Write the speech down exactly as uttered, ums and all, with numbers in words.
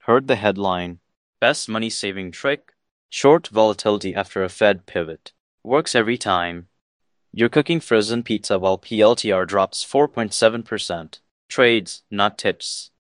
Heard the headline. Best money-saving trick? Short volatility after a Fed pivot. Works every time. You're cooking frozen pizza while P L T R drops four point seven percent. Trades, not tips.